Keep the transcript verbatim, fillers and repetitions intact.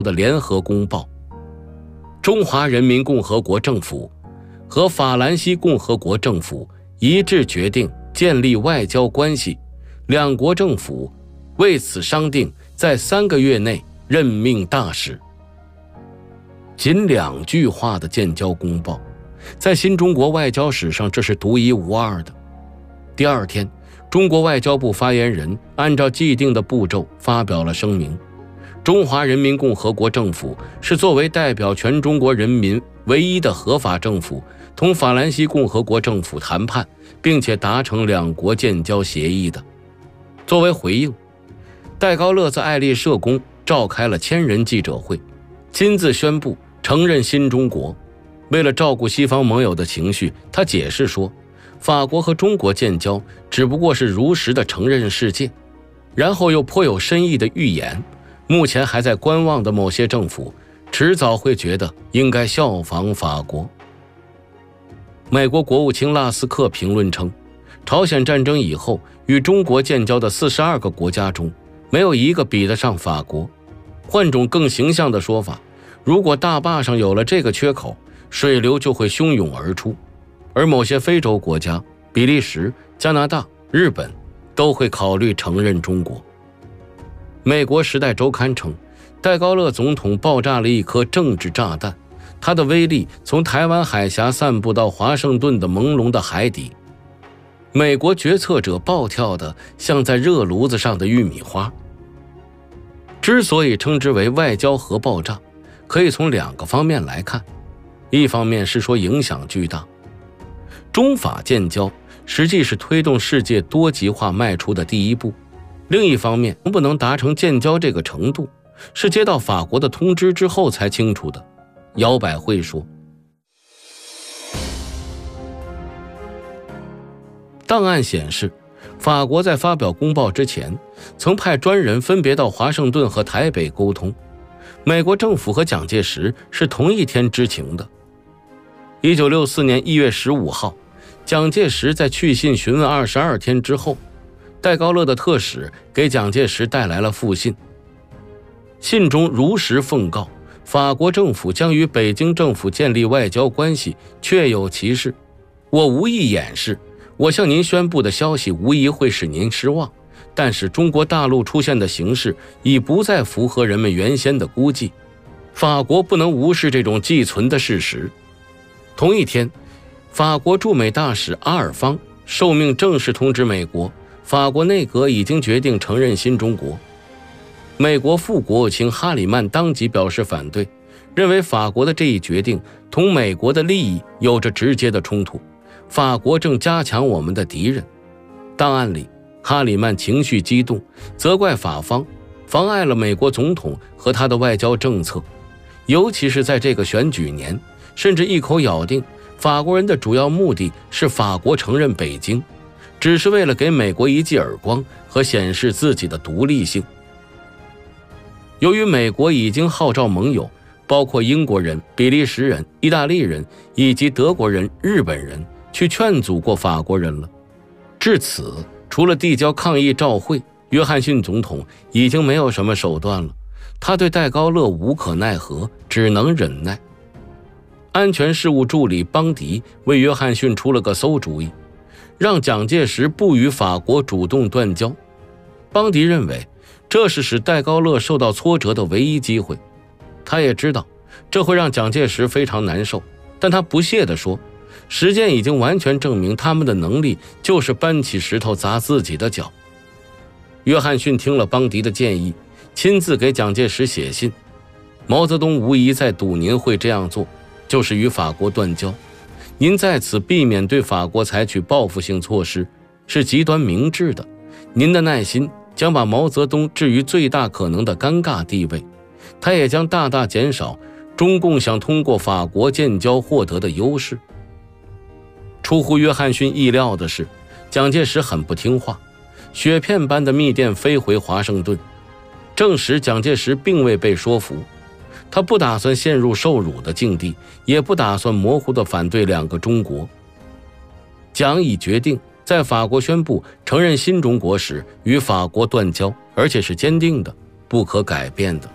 的联合公报，中华人民共和国政府和法兰西共和国政府一致决定建立外交关系，两国政府为此商定在三个月内任命大使。仅两句话的建交公报，在新中国外交史上这是独一无二的。第二天，中国外交部发言人按照既定的步骤发表了声明：中华人民共和国政府是作为代表全中国人民唯一的合法政府，同法兰西共和国政府谈判，并且达成两国建交协议的。作为回应，戴高乐在爱丽舍宫召开了千人记者会，亲自宣布承认新中国。为了照顾西方盟友的情绪，他解释说，法国和中国建交只不过是如实的承认世界，然后又颇有深意的预言，目前还在观望的某些政府迟早会觉得应该效仿法国。美国国务卿拉斯克评论称，朝鲜战争以后与中国建交的四十二个国家中，没有一个比得上法国。换种更形象的说法，如果大坝上有了这个缺口，水流就会汹涌而出，而某些非洲国家，比利时、加拿大、日本都会考虑承认中国。美国《时代周刊》称，戴高乐总统爆炸了一颗政治炸弹，它的威力从台湾海峡散布到华盛顿的朦胧的海底。美国决策者暴跳的像在热炉子上的玉米花。之所以称之为外交核爆炸，可以从两个方面来看。一方面是说影响巨大，中法建交实际是推动世界多极化迈出的第一步；另一方面，能不能达成建交这个程度，是接到法国的通知之后才清楚的。姚百惠说，档案显示，法国在发表公报之前，曾派专人分别到华盛顿和台北沟通。美国政府和蒋介石是同一天知情的。一九六四年一月十五号，蒋介石在去信询问二十二天之后，戴高乐的特使给蒋介石带来了复信。信中如实奉告，法国政府将与北京政府建立外交关系，确有其事。我无意掩饰，我向您宣布的消息无疑会使您失望，但是中国大陆出现的形势已不再符合人们原先的估计，法国不能无视这种既存的事实。同一天，法国驻美大使阿尔方受命正式通知美国，法国内阁已经决定承认新中国。美国副国务卿哈里曼当即表示反对，认为法国的这一决定同美国的利益有着直接的冲突，法国正加强我们的敌人。档案里，哈里曼情绪激动，责怪法方妨碍了美国总统和他的外交政策，尤其是在这个选举年，甚至一口咬定法国人的主要目的是法国承认北京，只是为了给美国一记耳光和显示自己的独立性。由于美国已经号召盟友，包括英国人、比利时人、意大利人以及德国人、日本人去劝阻过法国人了，至此除了递交抗议照会，约翰逊总统已经没有什么手段了。他对戴高乐无可奈何，只能忍耐。安全事务助理邦迪为约翰逊出了个馊主意，让蒋介石不与法国主动断交。邦迪认为这是使戴高乐受到挫折的唯一机会，他也知道这会让蒋介石非常难受，但他不屑地说，实践已经完全证明他们的能力就是搬起石头砸自己的脚。约翰逊听了邦迪的建议，亲自给蒋介石写信，毛泽东无疑在赌您会这样做，就是与法国断交，您在此避免对法国采取报复性措施，是极端明智的，您的耐心将把毛泽东置于最大可能的尴尬地位，他也将大大减少中共想通过法国建交获得的优势。出乎约翰逊意料的是，蒋介石很不听话，雪片般的密电飞回华盛顿，证实蒋介石并未被说服。他不打算陷入受辱的境地，也不打算模糊地反对两个中国。蒋已决定在法国宣布承认新中国时与法国断交，而且是坚定的，不可改变的。